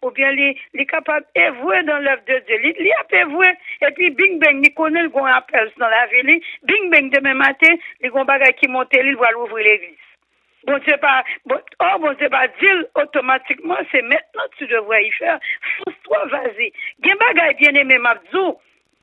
ou bien il est capable d'œuvrer dans l'œuvre de Dieu. Il a œuvré, et puis bing bang, il connaît le appel dans la ville, bing bang demain matin, il y a un bagage qui monte, il va ouvrir l'église. Bon Dieu pas, dire automatiquement, c'est maintenant que tu devrais y faire. Fonce-toi, vas-y. Gen bagay bien aimé, Mabdou.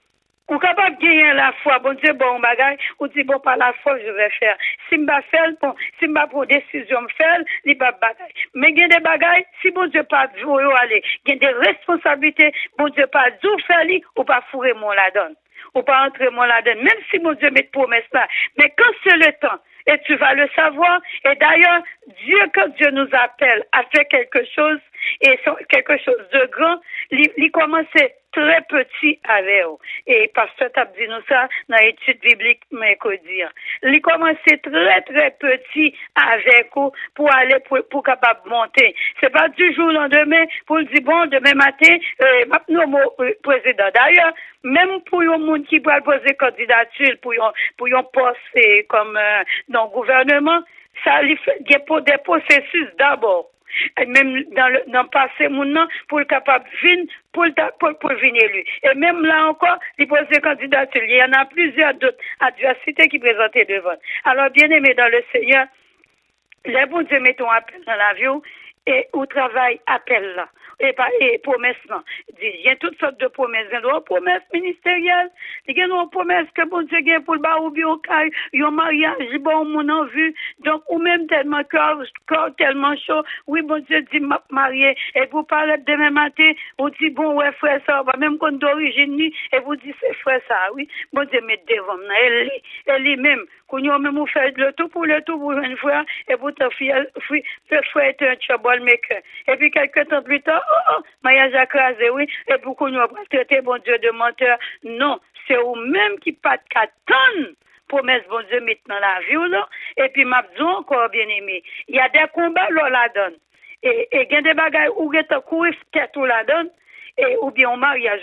Ou capable de gagner la foi, bon Dieu, bon bagay, ou dit, bon, par la foi, je vais faire. Si m'a fait, bon, si m'a pour décision me faire, il pas bagay. Mais il y a des bagay, si bon Dieu pas dit, aller, il y a des responsabilités, bon Dieu pas dit, faire, ou pas fourrer mon la donne. Ou pas entrer mon la donne. Même si mon Dieu met promesse là. Mais quand c'est le temps, et tu vas le savoir, et d'ailleurs, Dieu, quand Dieu nous appelle à faire quelque chose, et quelque chose de grand, il commence très petit avec eux. Et pasteur t'a dit nous ça dans l'étude biblique mercredi. Il commence très très petit avec eux pour aller pour capable monter. C'est pas du jour au lendemain pour dire bon demain matin maintenant président. D'ailleurs, même pour un monde qui va poser candidature pour un poste comme dans le gouvernement, ça il fait des processus d'abord. Et même dans le passé maintenant pour le capable venir pour venir élu. Et même là encore, il pose des candidatures. Il y en a plusieurs d'autres adversités qui présentaient devant. Alors, bien aimé dans le Seigneur, les bons Dieu mettent un appel dans l'avion et au travail appel là. Et promesses là. Il y a toutes sortes de promesses. Il y a des promesses ministérielles. Il y a des promesses que bon Dieu gagne pour le bar ou bien au cas, il y a un mariage, bon, mon en vue. Donc, ou même tellement corps tellement chaud. Oui, bon Dieu dit, m'a marié. Et vous parlez demain matin, vous dites, bon, ouais, frère, ça, même quand d'origine, et vous dites, c'est frère, ça, oui. Bon Dieu, met devant, elle même. Quand vous même vous faites le tout pour une fois, et vous te le frère est un troublemaker. Et puis, quelques temps plus tard, mariage a crasé, oui, et beaucoup nous ont traité, bon Dieu, de menteur. Non, c'est vous-même qui pas de 4 tonnes. Promesse, bon Dieu, maintenant la vie, là. Et puis, m'a dit encore, bien aimé, il y a des combats, là, la donne. Et il y a des bagages où il y a courir tête ou la donne. Et, ou bien un mariage,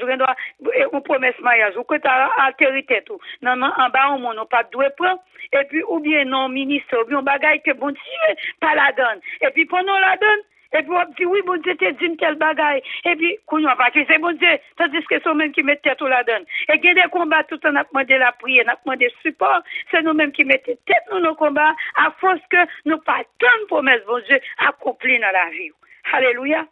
on promesse mariage, ou que tu as altérité tout. Non, en bas, on n'a pas de doué prendre. Et puis, ou bien non, ministre, ou bien un bagage que bon Dieu, pas la donne. Et puis, pendant la donne, et puis, on dit, oui, bon Dieu, t'es dit tel bagaille. Et puis, qu'on n'a pas c'est bon Dieu, tandis que c'est eux-mêmes qui mettent tête ou la donne. Et qu'il y a des combats, tout en a demandé la prière, on a demandé support. C'est nous-mêmes qui mettons tête dans nos combats, à force que nous pas tant de promesses, bon Dieu, accomplies dans la vie. Alléluia.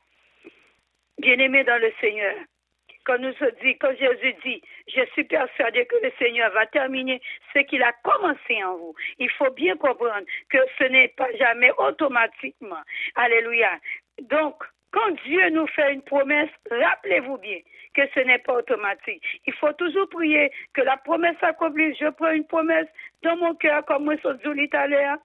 Bien-aimés dans le Seigneur, quand Jésus dit, je suis persuadé que le Seigneur va terminer ce qu'il a commencé en vous. Il faut bien comprendre que ce n'est pas jamais automatiquement. Alléluia. Donc, quand Dieu nous fait une promesse, rappelez-vous bien que ce n'est pas automatique. Il faut toujours prier que la promesse s'accomplisse. Je prends une promesse dans mon cœur, comme moi, sur l'Italie.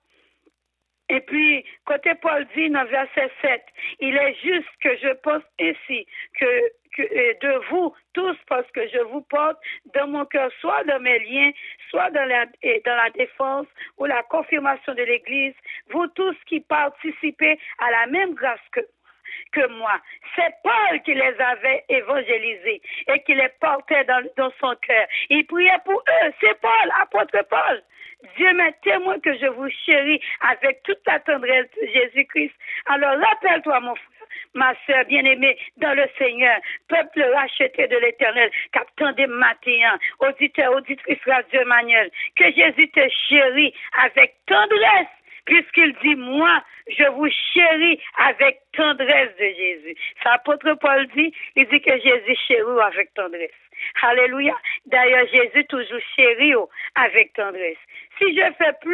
Et puis, côté Paul dit dans verset 7, il est juste que je pense ainsi que de vous tous, parce que je vous porte dans mon cœur, soit dans mes liens, soit dans la défense ou la confirmation de l'Église, vous tous qui participez à la même grâce que moi. C'est Paul qui les avait évangélisés et qui les portait dans son cœur. Il priait pour eux. C'est Paul, apôtre Paul. Dieu m'est témoin que je vous chéris avec toute la tendresse de Jésus-Christ. Alors rappelle-toi, mon frère, ma sœur bien-aimée dans le Seigneur, peuple racheté de l'Éternel, captain des matins, auditeur, auditrice Radio Emmanuel, que Jésus te chérit avec tendresse, puisqu'il dit, moi, je vous chéris avec tendresse de Jésus. C'est l'apôtre Paul dit, il dit que Jésus chérit avec tendresse. Alléluia. D'ailleurs, Jésus toujours chérit avec tendresse. Si je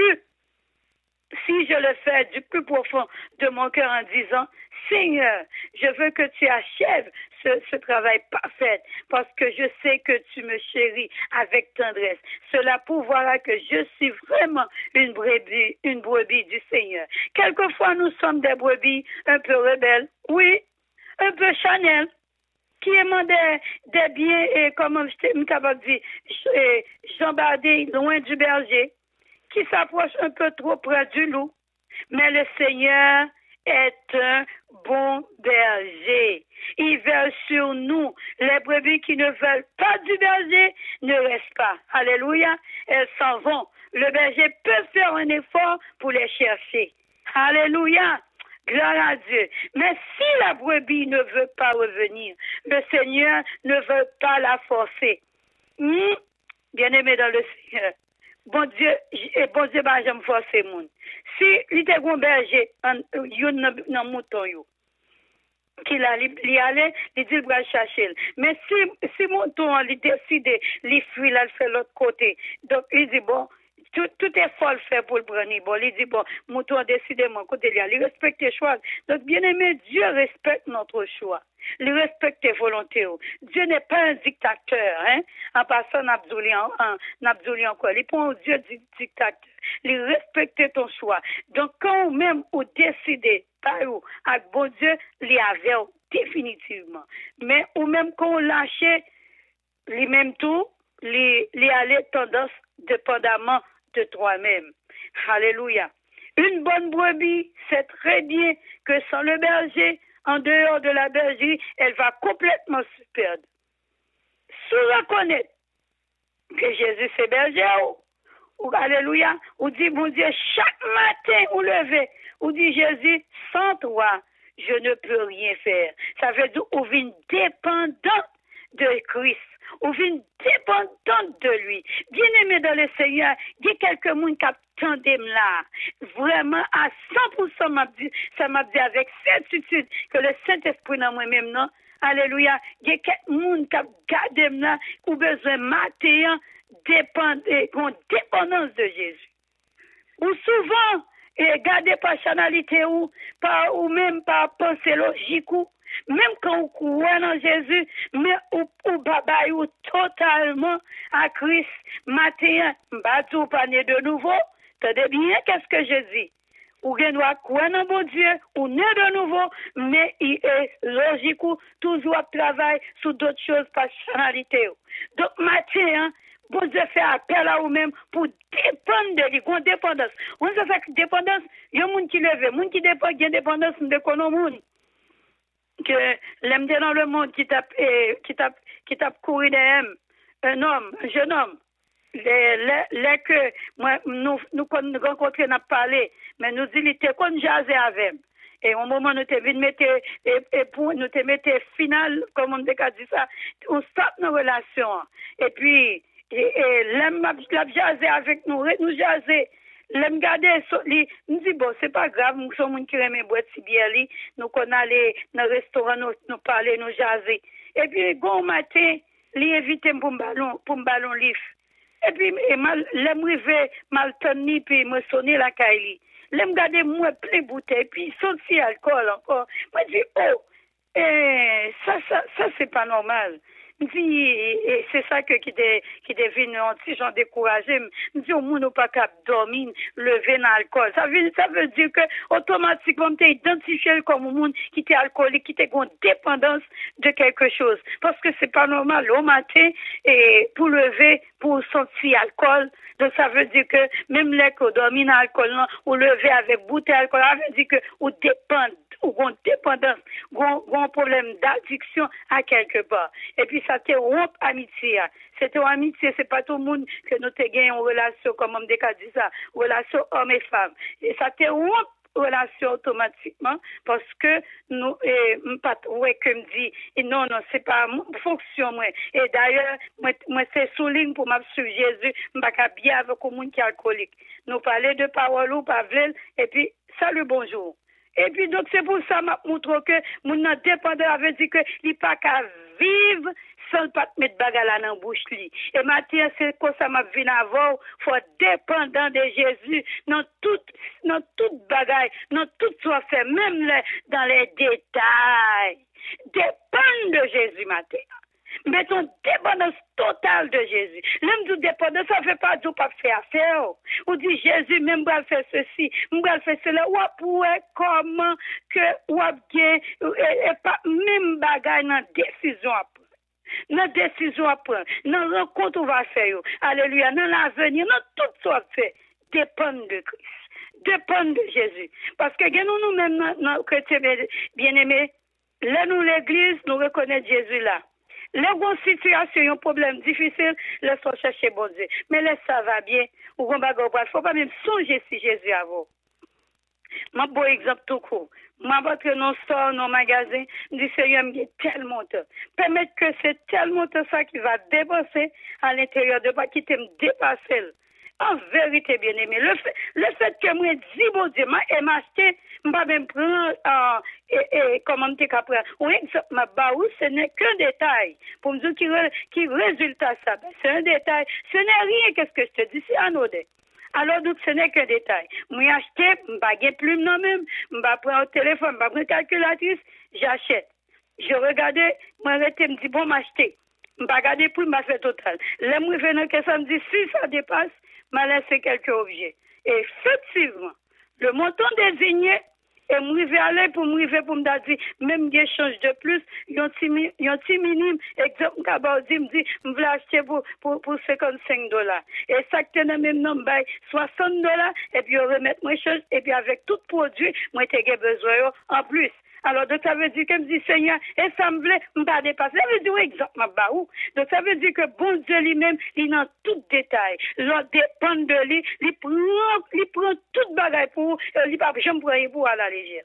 le fais du plus profond de mon cœur en disant, Seigneur, je veux que tu achèves ce travail parfait parce que je sais que tu me chéris avec tendresse. Cela prouvera que je suis vraiment une brebis du Seigneur. Quelquefois, nous sommes des brebis un peu rebelles, oui, un peu chanel, qui aiment des biens, et comme je t'ai capable de dire, jambardés loin du berger, qui s'approchent un peu trop près du loup. Mais le Seigneur est un bon berger. Il veille sur nous. Les brebis qui ne veulent pas du berger ne restent pas. Alléluia. Elles s'en vont. Le berger peut faire un effort pour les chercher. Alléluia. Gloire à Dieu. Mais si la brebis ne veut pas revenir, le Seigneur ne veut pas la forcer. Bien-aimé dans le Seigneur. Bon Dieu, bah, j'aime forcer moun. Si il était un berger, un mouton, qu'il a li aller, il dit il va chercher. Mais si mouton il décide, il fuit, il fait l'autre côté. Donc il dit bon, tout est folle fait pour le prendre. Bon, il dit bon, mouton a décidé mon côté il aller. Il respecte les choix. Donc bien aimé, Dieu respecte notre choix. Il respecte tes volontés. Dieu n'est pas un dictateur, hein. En passant, Nabzouli encore. Il prend Dieu dictateur. Il respecte ton choix. Donc, quand même, vous décidez, par où, avec bon Dieu, il avait définitivement. Mais, ou même quand on lâche, les mêmes tout, les aller tendance dépendamment de toi-même. Alléluia. Une bonne brebis, c'est très bien que sans le berger, en dehors de la bergerie, elle va complètement se perdre. Si vous reconnaissez que Jésus c'est berger, ou alléluia, ou dit, mon Dieu, chaque matin, vous levez, ou dit Jésus, sans toi, je ne peux rien faire. Ça veut dire, vous êtes dépendant de Christ. Ou vient dépendante de lui. Bien aimé dans le Seigneur, il y a quelques personnes qui attendent là. Vraiment, à 100%, ça m'a dit avec certitude que le Saint-Esprit dans moi-même, non? Alléluia. Il y a quelques personnes qui gardent là, qui ont besoin de dépendance de Jésus. Ou souvent, gardez par chanalité ou même par pensée logique ou même quand vous croyez en Jésus, mais vous babayez totalement à Christ. Matin, vous parlez de nouveau. Tenez bien, qu'est-ce que je dis? Ou doit croire en bon Dieu, ou né de nouveau, mais il est logique ou toujours travailler sur d'autres choses par chanalité. Donc, matin, bon Dieu fait appel à vous-même pour dépendre de lui, qu'on dépendance. On se fait dépendance, il y a des gens qui lèvent, des gens qui dépendent, il y a dépendance de l'économie. Que l'aime dans le monde qui tape courir derrière un homme, un jeune homme. Les que moi nous rencontrer n'a parlé, mais nous dit il était qu'on jaser avec. Et au moment où nous te mettre et pour nous te mettre final comme on dit ça, on stop nos relations. Et puis l'aime la jaser avec nous jaser. L'aime garder, nous dit bon, c'est pas grave, nous sommes qui aiment boire si bien, nous qu'on allait dans le restaurant, nous parler, nous jaser. Et puis, bon matin, lui invite pour me ballon livre. Et puis, l'aime river, mal tenu, puis me sonner la caille. L'aime garder, moi, plein bouteille, puis sorti alcool encore. Moi, je dis, ça, c'est pas normal. Et c'est ça qui devient un petit genre découragé. Je dis au monde pas capable dormir, lever dans l'alcool. Ça veut dire que automatiquement tu es identifié comme un monde qui est alcoolique, qui est en dépendance de quelque chose. Parce que c'est pas normal au matin et pour lever, pour sentir alcool. Donc ça veut dire que même les qui dorment dans l'alcool, ou lever avec bouteille d'alcool, ça veut dire que ou dépend ou une dépendance, un problème d'addiction à quelque part. Et puis ça te rompt amitié. C'est une amitié, c'est pas tout le monde que nous te gagnons en relation, comme on dit ça, relation homme et femme. Et ça te rompt relation automatiquement parce que nous pas ouais que me dit non c'est pas fonction moi et d'ailleurs moi c'est souligne pour m'a suivre Jésus m'pas bien avec un monde qui est alcoolique nous parler de parole ou pas et puis salut bonjour. Et puis, donc, c'est pour ça que je montre que mon dépendant avait dit que il pas qu'à vivre sans pas mettre bagarre dans la bouche. Et maintenant, c'est comme ça que je viens avoir, faut dépendant de Jésus dans toute bagaille, dans tout ce qu'on fait, même dans les détails. Dépend de Jésus maintenant. Mettons dépendance totale de Jésus. L'homme de dépendance, ça ne fait pas du pas faire affaire. On dit Jésus, même va faire ceci, même va faire cela. Ou pour comment que ou bien et pas même bagaille dans décision à prendre. Dans décision à prendre, dans rencontre on va faire. Alléluia, dans l'avenir, dans tout ce qu'on fait, dépend de Christ, dépend de Jésus. Parce que nous-mêmes, nos chrétiens bien-aimés, là nous l'église, nous reconnaissons Jésus là. Les grosses situations, un problème difficile, laisse-moi chercher bon Dieu. Mais laisse ça va bien, ou qu'on va faut pas même songer si Jésus a vous. Je bon exemple tout court. Moi, votre non store, non magasin, du Seigneur, il y a tel montant. Permettre que c'est tel montant ça qui va dépenser à l'intérieur de pas quitter me dépasser. En vérité, bien aimé, le fait que moi dis bon Dieu, et m'acheter, m'a même prendre comment me capable. Oui, ma baou, ce n'est qu'un détail. Pour me dire qui résultat ça, c'est un détail. Ce n'est rien, qu'est-ce que je te dis, c'est anodin. Alors, donc, ce n'est qu'un détail. Moi, acheter, je ne vais pas plus non-même, je vais prendre un téléphone, je vais prendre une calculatrice, j'achète. Je regardais, moi, arrêté, me dit, bon, m'acheter. Je vais regarder pour ma fait total. Là, moi, je vais que ça me dit, si ça dépasse, je vais laisser quelques objets. Et effectivement, le montant désigné, et je vais aller pour me dire, même des change de plus, il y a un petit minime, exemple, je me dit, je vais acheter pour $55. Et ça que tu as même nom, $60, et puis je remettre mon change, et puis avec tout produit, moi, j'ai besoin en plus. Alors, donc, ça veut dire que me dit Seigneur, et ça me plaît, je ne vais pas dépasser. Ça veut dire exactement, donc, ça veut dire que bon Dieu lui-même, il est dans tout détail. L'on dépend de lui, il prend toute bagaille pour, il pas jamais prendre pour à la légère.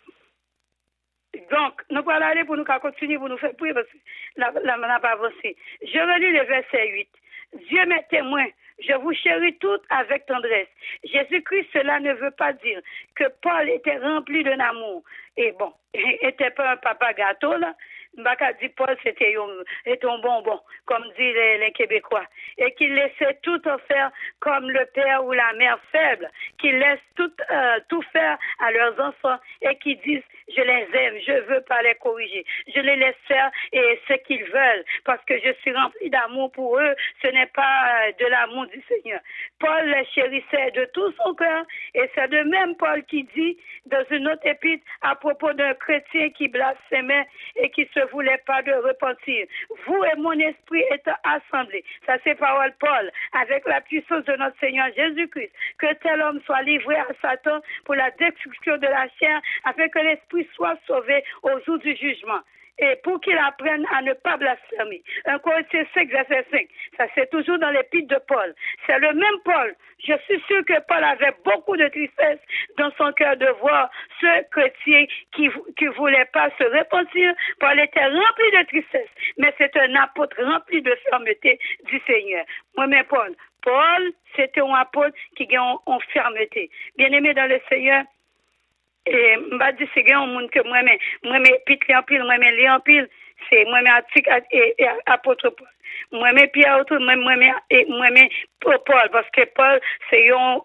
Donc, nous allons aller pour nous continuer, pour nous faire prier, parce que là, on n'a pas avancé. Je relis le verset 8. Dieu m'est témoin. Je vous chéris toutes avec tendresse. Jésus-Christ, cela ne veut pas dire que Paul était rempli d'un amour. Et bon, il n'était pas un papa gâteau, là. Mbaka dit Paul, c'était un bonbon, comme disent les Québécois. Et qu'il laissait tout faire comme le père ou la mère faible, qui laissent tout faire à leurs enfants et qui disent, je les aime, je veux pas les corriger. Je les laisse faire et ce qu'ils veulent, parce que je suis rempli d'amour pour eux. Ce n'est pas de l'amour du Seigneur. Paul les chérissait de tout son cœur, et c'est de même Paul qui dit dans une autre épître à propos d'un chrétien qui blasphémait et qui se voulait pas de repentir. Vous et mon esprit étant assemblés, ça c'est parole Paul, avec la puissance de notre Seigneur Jésus-Christ, que tel homme soit livré à Satan pour la destruction de la chair, afin que l'esprit soit sauvé au jour du jugement. Et pour qu'il apprenne à ne pas blasphémer. 1 Corinthiens 5, verset 5. Ça, c'est toujours dans l'épître de Paul. C'est le même Paul. Je suis sûr que Paul avait beaucoup de tristesse dans son cœur de voir ce chrétien qui voulait pas se repentir. Paul était rempli de tristesse. Mais c'est un apôtre rempli de fermeté du Seigneur. Moi-même, Paul, c'était un apôtre qui a en fermeté. Bien-aimé dans le Seigneur, et m'a dit c'est un monde que moi-même Peter en pile, moi-même Léon en pile, c'est moi-même et apôtre Paul. Moi-même Pierre autour, moi-même Paul, parce que Paul c'est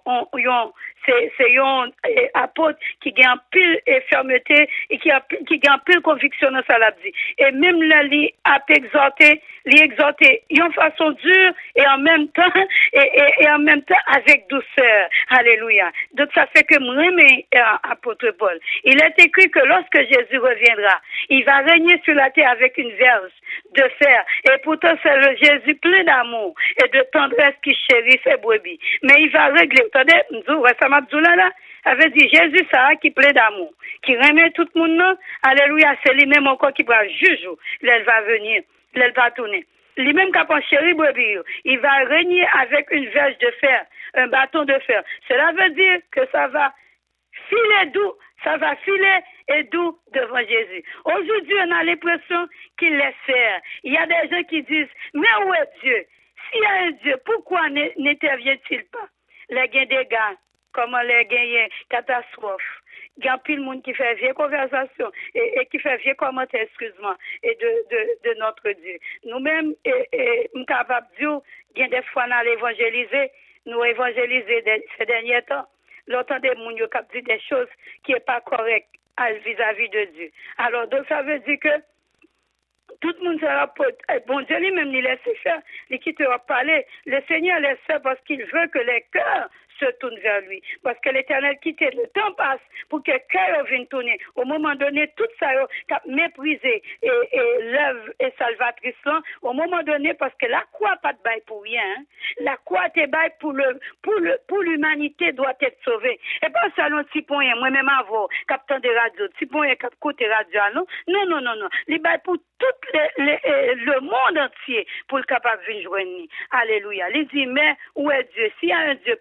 un apôtre qui a pile et fermeté et qui a pile conviction dans sa dit. Et même là, il a exhorté, une façon dure et en même temps avec douceur. Alléluia. Donc ça fait que moi, apôtre Paul, il est écrit que lorsque Jésus reviendra, il va régner sur la terre avec une verge de fer. Et pourtant, c'est le Jésus plein d'amour et de tendresse qui chérit ses brebis. Mais il va régler. Attendez, ça m'a dit là, avait dit Jésus, ça, qui plein d'amour, qui remet tout le monde, alléluia, c'est lui-même encore qui va juger. Il va venir, il va tourner. Lui-même qui a chéri brebis, il va régner avec une verge de fer, un bâton de fer. Cela veut dire que ça va filer doux, ça va filer et doux devant Jésus. Aujourd'hui, on a l'impression qu'il laisse faire. Il y a des gens qui disent, mais où est Dieu? S'il y a un Dieu, pourquoi n'intervient-il pas? Les gains des gars, comment les gains catastrophe. Il y a plus de monde qui fait vieille conversation et qui fait vieux commentaire, excuse-moi, et de notre Dieu. Nous-mêmes, nous sommes capables de dire, il y a des fois, nous évangéliser, nous évangéliser ces derniers temps. L'autant des gens qui disent des choses qui ne sont pas correctes vis-à-vis de Dieu. Alors, donc, ça veut dire que tout le monde sera bon Dieu lui-même, il laisse faire, il quittera parler. Le Seigneur laisse faire parce qu'il veut que les cœurs se tournent vers lui. Parce que l'Éternel quitte, le temps passe pour que le cœur vienne tourner. Au moment donné, tout ça a méprisé et l'œuvre est salvatrice là. Au moment donné, parce que la croix pas de bail pour rien. Hein? La croix est bail pour l'humanité doit être sauvée. Et pas seulement petit point, moi-même avant, captant des radios, petit point, cap côté radio, non? Non. Les bail pour tout le monde entier pour le capable de venir joindre. Alléluia. Il dit, mais où est Dieu? S'il y a un Dieu, pourquoi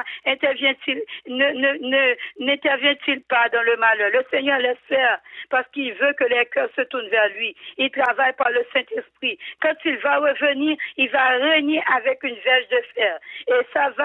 n'intervient-il pas dans le malheur? Le Seigneur laisse faire parce qu'il veut que les cœurs se tournent vers lui. Il travaille par le Saint-Esprit. Quand il va revenir, il va régner avec une verge de fer. Et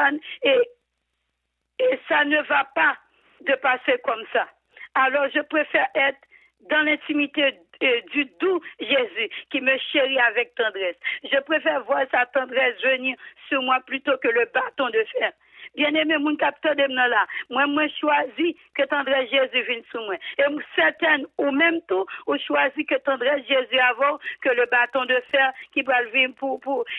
ça ne va pas de passer comme ça. Alors je préfère être dans l'intimité du doux Jésus qui me chérit avec tendresse. Je préfère voir sa tendresse venir sur moi plutôt que le bâton de fer. Bien-aimé, mon capteur de là, moi choisi que tendresse Jésus vienne sur moi. Et certaine, ou même tout, ou choisi que tendresse Jésus avant que le bâton de fer qui va venir pour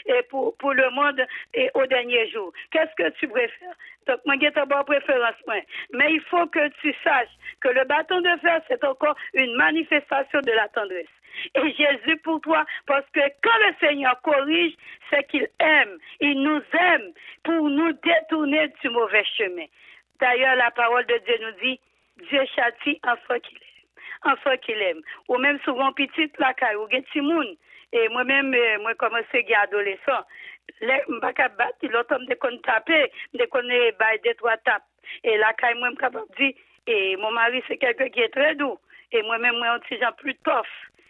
le monde et au dernier jour. Qu'est-ce que tu préfères? Donc, moi, j'ai ta bonne préférence, moi. Mais il faut que tu saches que le bâton de fer, c'est encore une manifestation de la tendresse. Et Jésus pour toi, parce que quand le Seigneur corrige, c'est qu'il aime. Il nous aime pour nous détourner du mauvais chemin. D'ailleurs, la parole de Dieu nous dit, Dieu châtie enfant qu'il aime. Enfant qu'il aime. Ou même souvent petite la caille, ou gen timoun. Et moi-même, moi commencé à adolescent. M'baka battre, l'autre me déconne taper, me déconne bailler deux, trois tapes. Et la caille, moi, m'capable dit, et mon mari, c'est quelqu'un qui est très doux. Et moi-même, moi, un petit gens plus tough.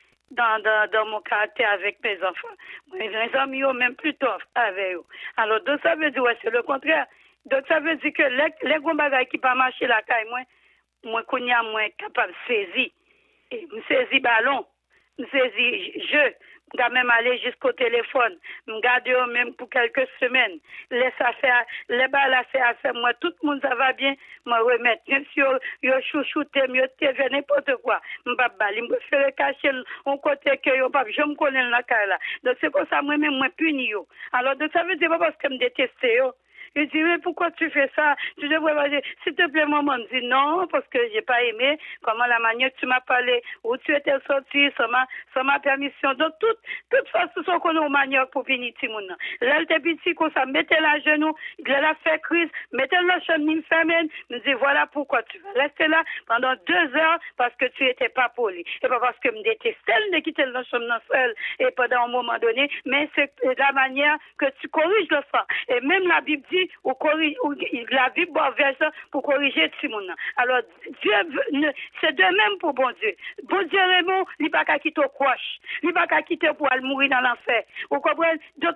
Dans mon caractère avec mes enfants. Mes amis sont même plus tough avec eux. Alors, donc ça veut dire, ouais, c'est le contraire. Donc ça veut dire que les gros bagages qui pas marcher la caille, moi, connais moins capable de saisir. Et me saisir ballon, me saisir jeu. Je même aller jusqu'au téléphone, me garder même pour quelques semaines. Laisse faire, les balles à faire, moi, tout le monde ça va bien, me remettre. Même si yo chouchouté, yo TV, n'importe quoi, m'pap bali, m'fere cacher on côté que yo pap, je me connais la cas là. Donc c'est pour ça moi-même, moi puni yo. Alors, donc ça veut dire pas parce que me déteste yo. Je dis, mais pourquoi tu fais ça? Tu devrais pas dire, s'il te plaît, maman, me dit non, parce que j'ai pas aimé comment la manière que tu m'as parlé, où tu étais sorti, sans ma permission. Donc, toute façon, qu'on a une manière pour finir, Timoun. Là, elle était petit, qu'on s'est mettez la genou, elle a fait crise, mettez le chemin, me dit, voilà pourquoi tu vas rester là pendant 2 heures, parce que tu étais pas poli. Et pas parce que me détestais, de quitter le chemin seul, et pendant un moment donné, mais c'est la manière que tu corriges le sang. Et même la Bible dit, ou la Bible boit verset pour corriger Timoun. Alors, Dieu, c'est de même pour bon Dieu. Bon Dieu, Raymond, il n'y a pas qu'à quitter au croche. Il n'y a pas qu'à quitter pour aller mourir dans l'enfer. Vous comprenez? Donc,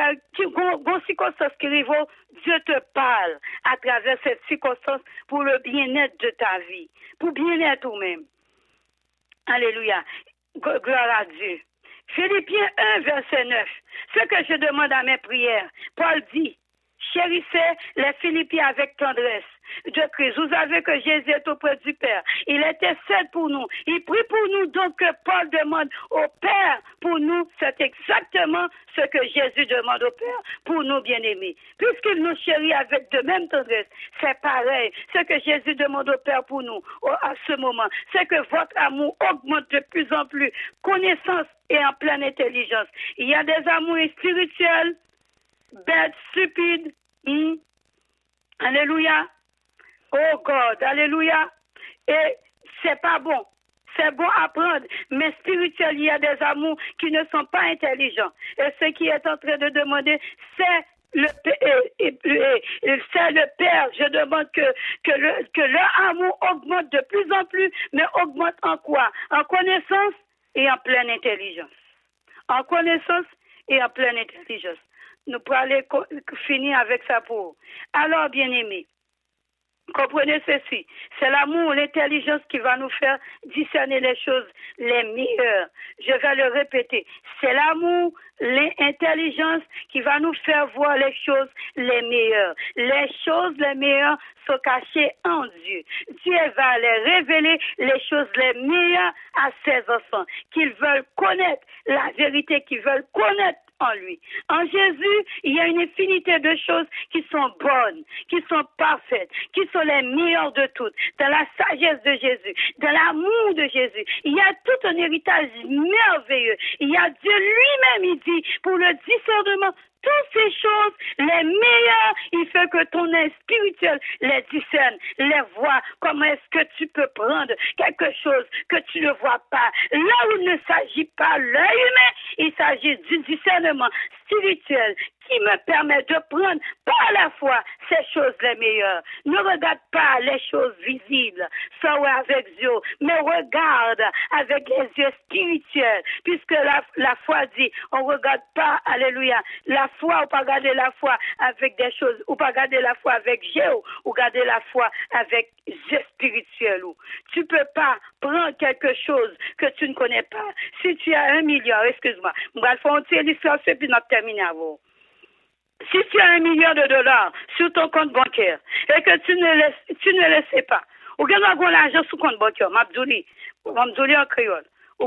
bon circonstance qui arrive, Dieu te parle à travers cette circonstance pour le bien-être de ta vie. Pour bien-être toi-même. Alléluia. Gloire à Dieu. Philippiens 1, verset 9. Ce que je demande à mes prières, Paul dit, chérissez les Philippiens avec tendresse de Christ. Vous savez que Jésus est auprès du Père. Il intercède pour nous. Il prie pour nous. Donc, que Paul demande au Père pour nous. C'est exactement ce que Jésus demande au Père pour nous, bien-aimés. Puisqu'il nous chérit avec de même tendresse, c'est pareil. Ce que Jésus demande au Père pour nous à ce moment, c'est que votre amour augmente de plus en plus. Connaissance et en pleine intelligence. Il y a des amours spirituels, bêtes, stupides. Alléluia. Oh God, alléluia. Et c'est pas bon. C'est bon à prendre, mais spirituel, il y a des amours qui ne sont pas intelligents. Et ce qui est en train de demander, c'est le Père. Je demande que leur amour augmente de plus en plus, mais augmente en quoi? En connaissance et en pleine intelligence. En connaissance et en pleine intelligence. Nous pourrons aller finir avec ça pour. Alors, bien-aimés, comprenez ceci, c'est l'amour, l'intelligence qui va nous faire discerner les choses les meilleures. Je vais le répéter, c'est l'amour, l'intelligence qui va nous faire voir les choses les meilleures. Les choses les meilleures sont cachées en Dieu. Dieu va les révéler les choses les meilleures à ses enfants, qu'ils veulent connaître la vérité, qu'ils veulent connaître en lui. En Jésus, il y a une infinité de choses qui sont bonnes, qui sont parfaites, qui sont les meilleures de toutes. Dans la sagesse de Jésus, dans l'amour de Jésus, il y a tout un héritage merveilleux. Il y a Dieu lui-même, il dit, pour le discernement, toutes ces choses, les meilleures, il fait que ton œil spirituel les discerne, les voit. Comment est-ce que tu peux prendre quelque chose que tu ne vois pas? Là où il ne s'agit pas de l'œil humain, il s'agit du discernement spirituel qui me permet de prendre par la foi ces choses les meilleures. Ne regarde pas les choses visibles, soit avec Dieu, mais regarde avec les yeux spirituels, puisque la foi dit, on ne regarde pas, alléluia, la foi, ou pas regarder la foi avec des choses, ou pas regarder la foi avec Dieu, ou regarder la foi avec yeux spirituels. Tu peux pas prendre quelque chose que tu ne connais pas. Si tu as 1 million, excuse-moi, on va faire l'histoire, c'est puis notre terminer avant. Si tu as $1 million sur ton compte bancaire et que tu ne le sais pas, ou que tu as l'argent sur ton compte bancaire, m'abdouli en créole, ou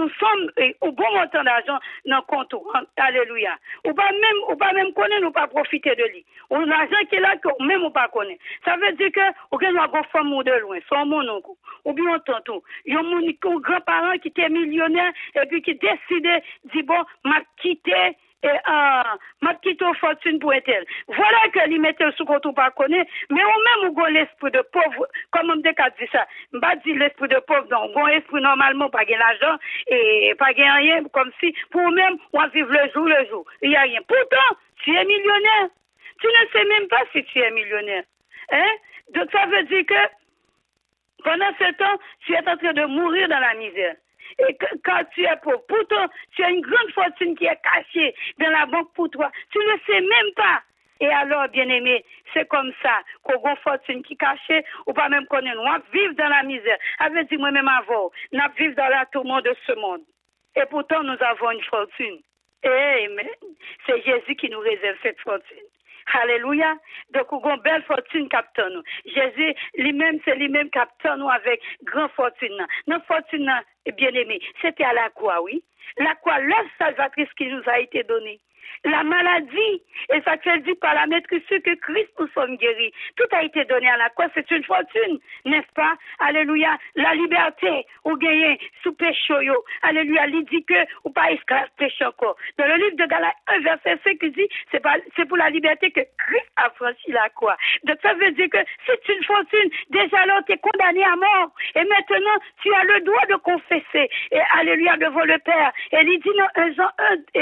bon montant d'argent dans le compte, alléluia. Ou pas même connaître, ou pas profiter de lui. Ou l'argent qui est là, que même ou pas connaître. Ça veut dire que, ou que tu as une femme de loin, son mon oncle, ou bien on tante, il y a un grand-parent qui était millionnaire et puis qui décidait, dit bon, m'a quitté. Et m'a quitté aux fortunes pour être. Voilà que lui mettait sous compte ou pas connaît, mais on même ou l'esprit de pauvre, comme on dit ça, m'a dit l'esprit de pauvre, donc bon esprit normalement pas gain l'argent et pas gain rien, comme si pour même on vivre le jour, il y a rien. Pourtant, tu es millionnaire. Tu ne sais même pas si tu es millionnaire. Hein? Donc ça veut dire que pendant ce temps, tu es en train de mourir dans la misère. Et quand tu es pauvre, pourtant, tu as une grande fortune qui est cachée dans la banque pour toi. Tu ne sais même pas. Et alors, bien-aimé, c'est comme ça qu'on a une fortune qui est cachée, ou pas même qu'on vivre dans la misère. Avec dit moi-même avant, nous vivons dans la tourmente de ce monde. Et pourtant, nous avons une fortune. Amen. C'est Jésus qui nous réserve cette fortune. Alléluia. Donc, on a une belle fortune capteur nous. Jésus, lui-même, c'est lui-même capteur nous avec grande fortune. Notre fortune, bien aimé, c'était à la croix, oui. La croix, l'œuvre salvatrice qui nous a été donnée. La maladie, et ça fait dit par la maîtrise que Christ nous sommes guéris. Tout a été donné à la croix, c'est une fortune, n'est-ce pas? Alléluia. La liberté, ou gagner sous péché, alléluia, il dit que, ou pas esclave péché encore. Dans le livre de Galates 1, verset 5, il dit, c'est pour la liberté que Christ a franchi la croix. Donc ça veut dire que c'est une fortune. Déjà là, tu es condamné à mort. Et maintenant, tu as le droit de confesser. Et alléluia, devant le Père. Et il dit dans 1 Jean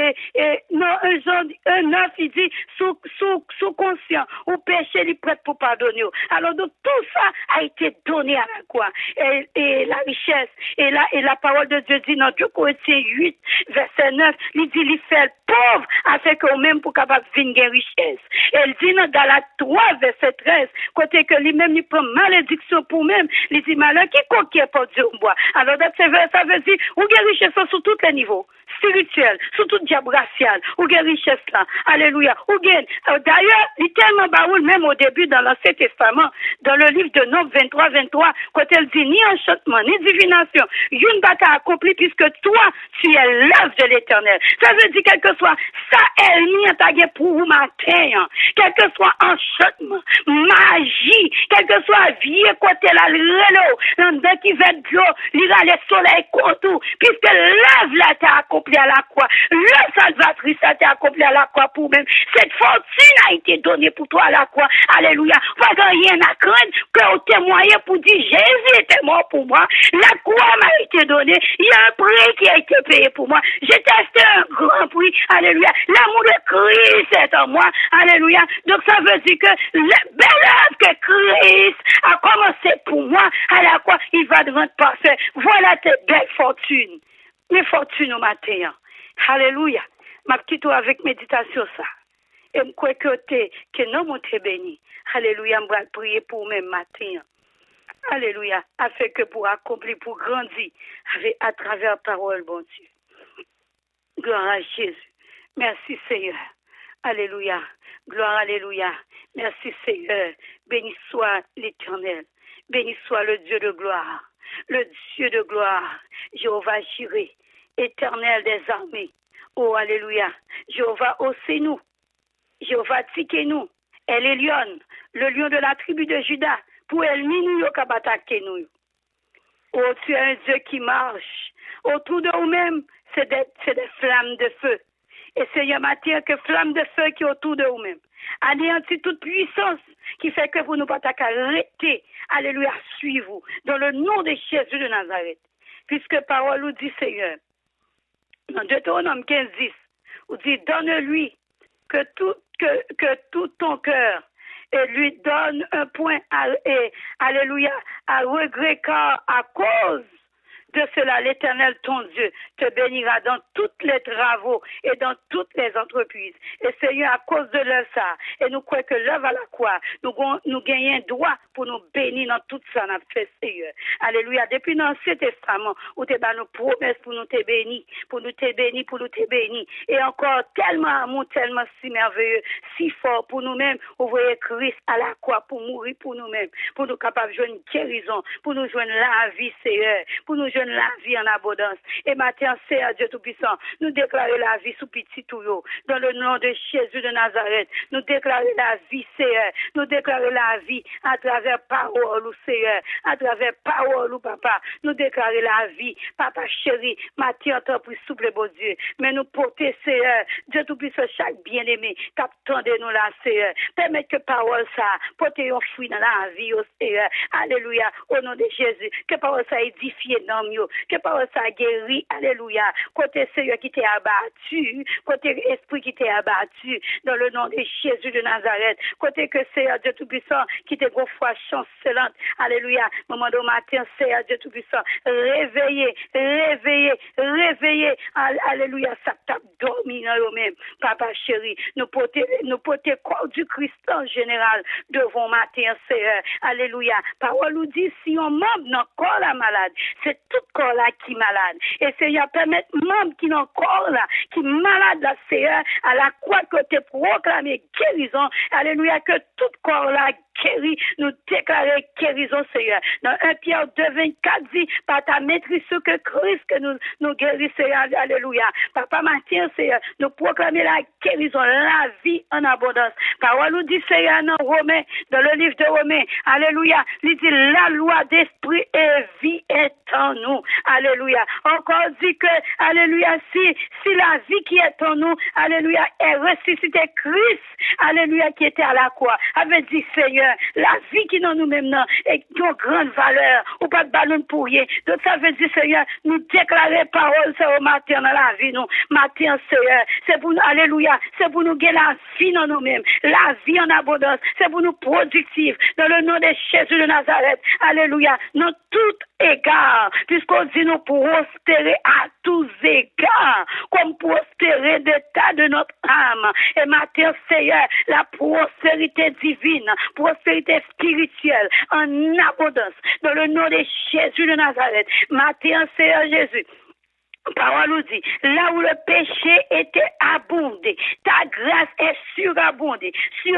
1, 9, il dit, sous conscient, ou péché, il est prêt pour pardonner. Alors, donc, tout ça a été donné à la croix. Et la richesse, et la parole de Dieu dit dans 2 Corinthiens 8, verset 9, il dit, il fait pauvre, afin que même pour capable de venir richesse. Et il dit dans Galates 3, verset 13, côté que lui-même, il prend malédiction pour même, il dit, malheur, qui conquiert pour Dieu, bois. Alors, dans ce verset, ça veut dire, ou gagne richesse sur tous les niveaux, spirituel, sur tout diable racial, ou gagne richesse là. Alléluia. Ou gagne. D'ailleurs, il est tellement baoul, même au début, dans l'Ancien Testament, dans le livre de Nombre 23, quand elle dit, ni enchantement, ni divination, une bataille accomplie, puisque toi, tu es l'œuvre de l'Éternel. Ça veut dire, quel que soit ça, elle n'y a pas pour vous matin, quel que soit enchantement, magie, quel que soit vieux côté la l'eau, l'endroit qui va être bio, l'ira le soleil contre, puisque l'œuvre là t'a accompli à la croix, l'œuvre salvatrice a été accomplie à la croix pour même. Cette fortune a été donnée pour toi à la croix. Alléluia. Pas rien à craindre que au témoigner pour dire Jésus était mort pour moi. La croix m'a été donnée. Il y a un prix qui a été payé pour moi. J'ai testé un grand prix. Alléluia. L'amour de Christ est en moi. Alléluia. Donc ça veut dire que le bel œuvre que Christ a commencé pour moi à la croix, il va devenir parfait. Voilà tes belles fortunes. Mes fortunes au matin. Alléluia. Ma petite avec méditation ça. Et je crois que non, mon t'es béni. Alléluia. Je vais prier pour même matin. Alléluia. Afin que pour accomplir, pour grandir à travers la parole, bon Dieu. Gloire à Jésus. Merci Seigneur. Alléluia. Gloire, alléluia. Merci Seigneur. Béni soit l'Éternel. Béni soit le Dieu de gloire. Le Dieu de gloire. Jéhovah Jireh. Éternel des armées. Oh, alléluia. Jéhovah, haussez-nous. Jéhovah, tiquez-nous. Elle est lion, le lion de la tribu de Juda. Pour elle, nous, nous. Oh, tu es un Dieu qui marche. Autour de vous-même, c'est des flammes de feu. Et Seigneur, matin, que flammes de feu qui est autour de vous-même. Anéantir toute puissance qui fait que vous ne pouvez pas arrêter. Alléluia, suivez-vous. Dans le nom de Jésus de Nazareth. Puisque parole nous dit, Seigneur, dans Deutéronome 15, 10, vous dit, donne-lui que tout ton cœur et lui donne un point, alléluia, à regret, car à cause de cela, l'Éternel, ton Dieu, te bénira dans tous les travaux et dans toutes les entreprises. Et Seigneur, à cause de ça, et nous croyons que l'œuvre à la croix, nous gagnons droit pour nous bénir dans tout ça, nous fait, Seigneur. Alléluia. Depuis l'Ancien Testament, où tu as nos promesses pour nous te bénir, pour nous te bénir, pour nous te bénir. Et encore, tellement amour, tellement si merveilleux, si fort pour nous-mêmes, ouvrir Christ à la croix pour mourir pour nous-mêmes, pour nous capables de jouer une guérison, pour nous jouer la vie, Seigneur, pour nous jouer la vie en abondance. Et maintenant, Seigneur Dieu Tout-Puissant, nous déclarer la vie sous petit touyo. Dans le nom de Jésus de Nazareth, nous déclarer la vie, Seigneur. Nous déclarer la vie à travers parole, Seigneur. À travers parole, Papa. Nous déclarer la vie. Papa chéri, Matthieu, en pour souple, bon Dieu. Mais nous porter, Seigneur, Dieu Tout-Puissant, chaque bien-aimé, qu'attendez-nous là, Seigneur. Permettez que parole ça, porter un fruit dans la vie, Seigneur. Alléluia. Au nom de Jésus, que parole ça édifie dans nous. Que parole ça guérit, alléluia. Côté Seigneur qui t'est abattu, côté esprit qui t'est abattu, dans le nom de Jésus de Nazareth. Côté que Seigneur Dieu Tout-Puissant qui t'est gros foi chancelante, alléluia. Moment de matin, Seigneur Dieu Tout-Puissant, réveillez, alléluia. Ça tape dormi dans eux-mêmes, papa chéri. Nous porter corps du Christ en général devant matin, Seigneur, alléluia. Parole nous dit si on membre dans corps la malade, c'est tout corps là qui est malade. Et Seigneur, permettre membre qui n'ont corps là, qui est malade là, Seigneur, à la croix que tu proclamé guérison. Alléluia, que tout corps là guéri, nous déclarer guérison, Seigneur. Dans 1 Pierre 2:24 dit, par ta maîtrise que Christ que nous guérit, Seigneur. Alléluia. Papa Matthieu, Seigneur, nous proclamer la guérison, la vie en abondance. Parole nous dit, Seigneur, dans Romains, dans le livre de Romains, alléluia, il dit, la loi d'esprit et vie est en nous. Alléluia. Encore dit que, alléluia, si la vie qui est en nous, alléluia, est ressuscité Christ, alléluia, qui était à la croix, avait dit, Seigneur, la vie qui est dans nous-mêmes, est de grande valeur, ou pas de ballon pour rien. Donc ça veut dire, Seigneur, nous déclarer parole, c'est au matin dans la vie, nous. Matin, Seigneur, c'est pour nous, alléluia, c'est pour nous gagner la vie dans nous-mêmes, la vie en abondance, c'est pour nous productifs, dans le nom de Jésus de Nazareth, alléluia, nous tout égard, puisqu'on dit nous prospérer à tous égards, comme prospérer d'état de notre âme. Et matin, Seigneur, la prospérité divine, prospérité spirituelle, en abondance, dans le nom de Jésus de Nazareth. Matin, Seigneur Jésus, parole nous dit, là où le péché était abondé, ta grâce est surabondée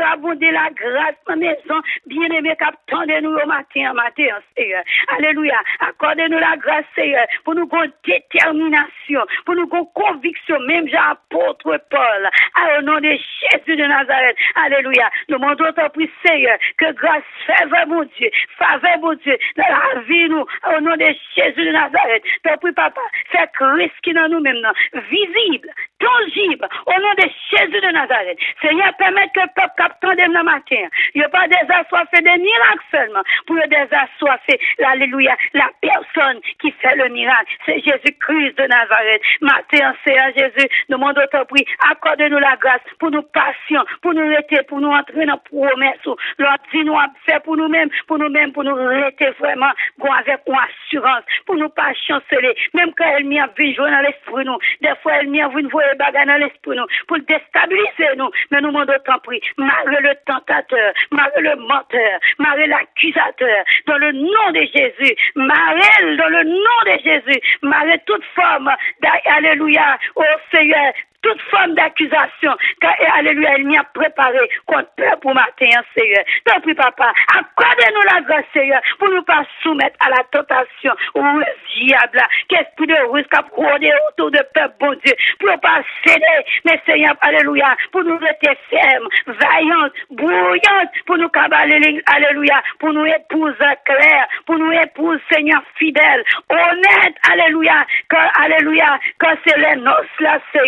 la grâce, ma maison, bien-aimé, qu'attendez-nous au matin, Seigneur. Alléluia. Accordez-nous la grâce, Seigneur, pour nous avoir détermination, pour nous avoir conviction, même Jean-Apôtre Paul, au nom de Jésus de Nazareth. Alléluia. Nous demandons ton prix, Seigneur, que grâce, faveur, mon Dieu, dans la vie, nous, au nom de Jésus de Nazareth. Ton prix, papa, fais Christ qui dans nous maintenant, visible, tangible, au nom de Jésus de Nazareth. Seigneur, permettre que le peuple capte le matin. Il n'y a pas désassoiffé des miracles seulement, pour le désassoiffer, alléluia, la personne qui fait le miracle, c'est Jésus-Christ de Nazareth. Matin, Seigneur Jésus, nous demandons ton prix, accorde-nous la grâce pour nous patients, pour nous rester, pour nous entrer dans la promesse. Lord, dis-nous à faire pour nous-mêmes, pour nous rester vraiment, avec une assurance, pour nous pas chanceler, même quand elle m'y a vu jouer dans l'esprit nous. Des fois, elle m'y a vu voir les bagages dans l'esprit nous, pour déstabiliser nous. Mais nous demandons ton prix, marre le tentateur, marre le menteur, marre l'accusateur, dans le nom de Jésus, marre dans le nom de Jésus, marre toute forme, alléluia, oh Seigneur, toute forme d'accusation, car, alléluia, il m'y a préparé contre peur pour matin, Seigneur. Donc, oui, papa, accordez-nous la grâce, Seigneur, pour nous pas soumettre à la tentation, ou le diable, qu'est-ce de risque à prôner autour de peuple, bon Dieu, pour ne pas céder, mais Seigneur, alléluia, pour nous rester fermes, vaillantes, brouillantes, pour nous cabaler, alléluia, pour nous épouses claires, pour nous épouses, Seigneur, fidèles, honnêtes, alléluia, quand c'est les noces là, Seigneur, alléluia.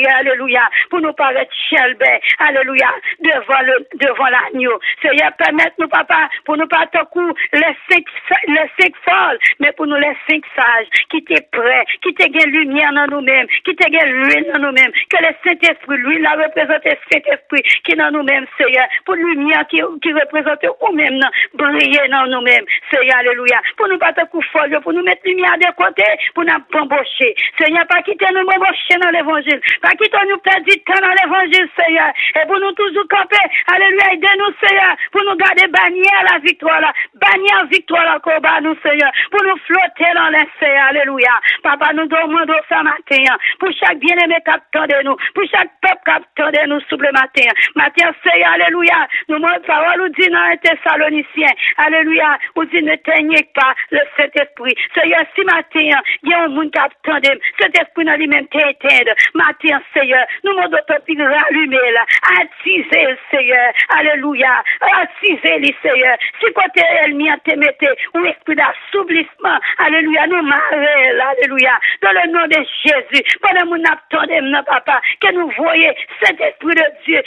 alléluia, pour nous paraître chelbé, alléluia, devant l'agneau. Seigneur, permette-nous, papa, pour nous pas tout coup les cinq folles, mais pour nous les 5 sages, qui t'es prêts, qui t'es gain lumière dans nous-mêmes, qui t'es gain l'huile dans nous-mêmes, que le Saint-Esprit, lui, la représente le Saint-Esprit, qui dans nous-mêmes, Seigneur, pour lumière qui représente nous-mêmes, briller dans nous-mêmes, Seigneur, alléluia, pour nous pas tout coup folle, pour nous mettre lumière de côté, pour nous embaucher. Seigneur, pas quitter nous embaucher dans l'évangile, pas quitter nous perdre du temps dans l'évangile, Seigneur, et pour nous toujours camper, alléluia, aidez-nous, Seigneur, pour nous garder bannière la victoire là, bannière victoire là, combat nous, Seigneur, pour nous flotter dans les Seigneur, alléluia. Papa, nous demandons ça matin, pour chaque bien-aimé capteur de nous, pour chaque peuple capteur de nous, sous le matin, Seigneur, alléluia, nous, notre parole, nous dit dans les Thessaloniciens, alléluia, nous dit ne teignez pas le Saint-Esprit, Seigneur, si matin, il y a un monde capteur de cet esprit dans lui-même t'éteindre, matin, Seigneur, nous demandons de rallumer là, attiser le Seigneur, alléluia, attiser le Seigneur, si côté elle m'y a te mette, ou esprit d'assouplissement, alléluia, nous marrer, alléluia, dans le nom de Jésus, pendant mon attendons, papa, que nous voyons cet esprit de Dieu,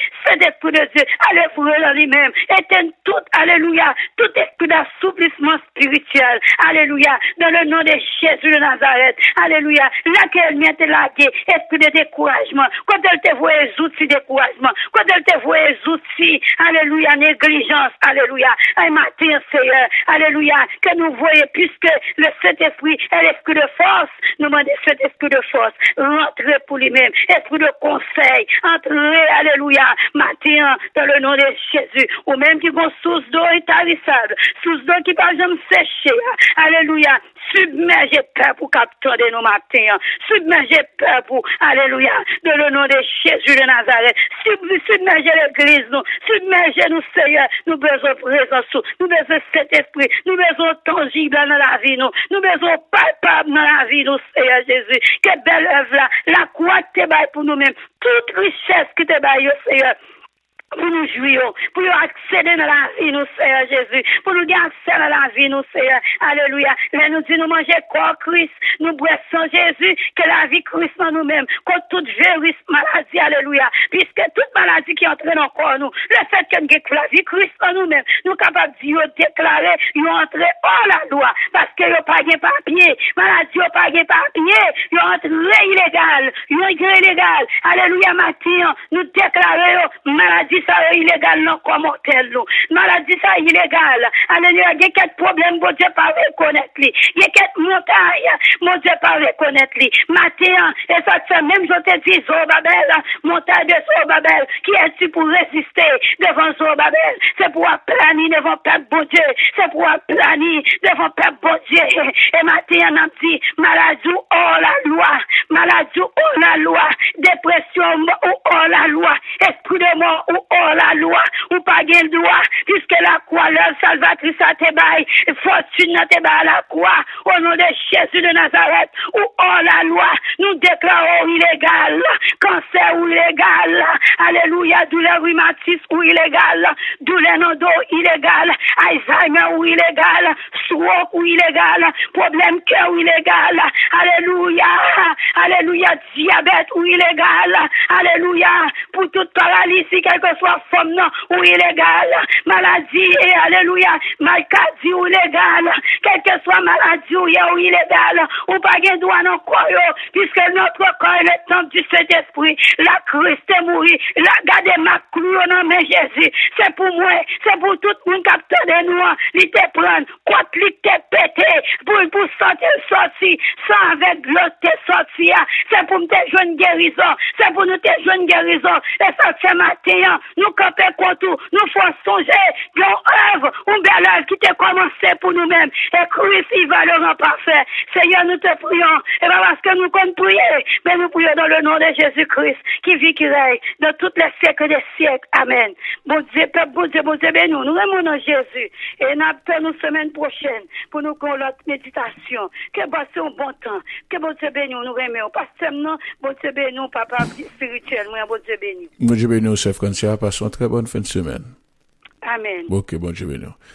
allez vous dans lui-même, éteindre tout, alléluia, tout esprit d'assouplissement spirituel, alléluia, dans le nom de Jésus de Nazareth, alléluia, laquelle m'y a te lagué, esprit de découragement, quand elle te voit les outils de découragement, quand elle te voit les outils, alléluia, négligence, alléluia, un matin, Seigneur, alléluia, que nous voyons, puisque le Saint-Esprit est l'esprit de force, nous demandons cet esprit de force, rentrer pour lui-même, esprit de conseil, entrer, alléluia, matin, dans le nom de Jésus, ou même qui vont source d'eau intarissable, source d'eau qui par exemple sécher, alléluia, submerger peur pour capturer nos matins, submerger peur pour, alléluia, dans le nom de Jésus de Nazareth, submerger l'église, nous, submerger nous, Seigneur, nous besoin de présence, nous besoin de cet esprit, nous besoin tangible dans la vie, nous besoin palpable dans la vie, nous, Seigneur Jésus, que belle œuvre là, la croix que tu bailles pour nous-mêmes, toute richesse que tu bailles, Seigneur, pour nous jouir, pour nous accéder dans la vie, nous, Seigneur Jésus, pour nous garder accès dans la vie, nous, Seigneur, alléluia. Là, nous dit, nous manger corps Christ, nous boissons Jésus, que la vie Christ en nous-mêmes, contre toute virus, maladie, alléluia, puisque toute maladie qui entre dans le corps, nous, le fait que nous avons la vie Christ en nous-mêmes, nous sommes capables de déclarer, nous entrer hors la loi, parce que nous pas de papier, maladie, nous pas de papier, nous entré illégal, nous entré illégal, alléluia, matin, nous déclarons, maladie, ça illégal non comme hôtel nous maladie ça illégal alléluia il y a quelques problèmes bon Dieu pas reconnaître lui il y a quelques montagnes mon Dieu pas reconnaître lui matin et ça fait même je te dis Zorobabel montagne de Zorobabel qui est-tu pour résister devant Zorobabel c'est pour planer devant peuple bon Dieu c'est pour planer devant peuple bon Dieu et matin on a dit maladie hors la loi maladie hors la loi dépression hors la loi esprit de mort hors la loi, ou pas gain droit, puisque la croix, l'œuvre salvatrice à te bail, fortune à te bail la croix, au nom de Jésus de Nazareth, ou hors la loi, nous déclarons illégal, cancer ou illégal, alléluia, douleur rhumatisme ou illégal, douleur non dos illégal, Alzheimer ou illégal, stroke ou illégal, problème cœur ou illégal, alléluia, alléluia, diabète ou illégal, alléluia, pour toute paralysie, quelle que soit forme non, ou illégale, maladie, et alléluia, maladie ou illégale, quelle que soit maladie ou illégale, ou pas de droit dans corps, puisque notre corps est le temple du Saint-Esprit, la Christ est mouru, la garde ma clou dans mes Jésus, c'est pour moi, c'est pour tout le monde capteur de nous, il te prend, quoi il te pété, pour sortir sorti, sans avec l'autre te sortir, c'est pour te jouer une guérison, c'est pour nous te jouer une guérison, et ça c'est matin, nous camper contre nous faut songer d'une œuvre, une belle œuvre qui t'a commencé pour nous-mêmes, et Christ il va le rendre parfait. Seigneur, nous te prions, et pas parce que nous comptons prier, mais nous prions dans le nom de Jésus-Christ, qui vit, qui règne, dans tous les siècles des siècles. Amen. Bon Dieu, bon Dieu, bénis-nous. Nous remercions Jésus, et nous attendons semaine prochaine, pour nous qu'on l'autre méditation, que passer un bon temps, que bon Dieu bénis nous remercions. Pasteur, non, bon Dieu bénis nous, papa spirituel, bon Dieu bénis. Bon Dieu bénis nous, chef Francia, passons une très bonne fin de semaine. Amen. Ok, bon Dieu bénis.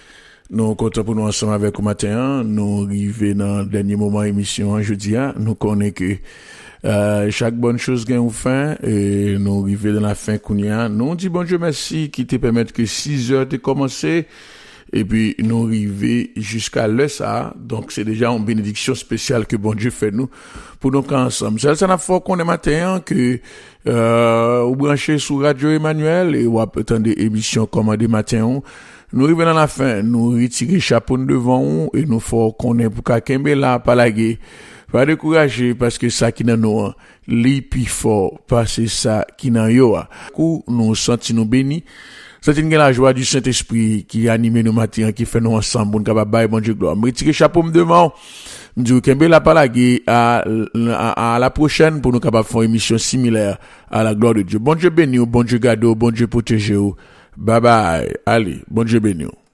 Nous comptons pour nous ensemble avec vous matin. Nous arrivons dans le dernier moment émission jeudi. Nous connaissons que chaque bonne chose gagne une fin et nous arrivons dans la fin kounia. Nous dit bon Dieu merci qui te permet que 6 heures de commencer et puis nous arrivons jusqu'à l'heure ça. Donc c'est déjà une bénédiction spéciale que bon Dieu fait nous pour nous ensemble. C'est la fois qu'on est matin que vous branchez sur Radio Emmanuel et vous attendez émission commandée matin. Nous arrivons dans la fin, nous retirons chapeau devant nous et nous faut qu'on ait pour quelqu'un là pas laguer. Pas décourager parce que ça qui dans nous li plus fort parce que ça qui dans yo. Nous sentons nous bénis. C'est une la joie du Saint-Esprit qui anime nos matins, qui fait nous ensemble pour nous capable bailler bon Dieu gloire. Me retirer chapeau devant. Me dire Kembe la pas laguer à la prochaine pour nous capable faire une émission similaire à la gloire de Dieu. Bon Dieu béni, bon Dieu garde, bon Dieu protège. Bye bye. Allez, bon Dieu béni.